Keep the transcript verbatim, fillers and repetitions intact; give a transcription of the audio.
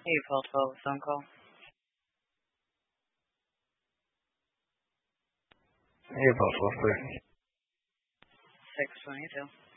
April twelfth phone call. April twelfth, please. six twenty-two.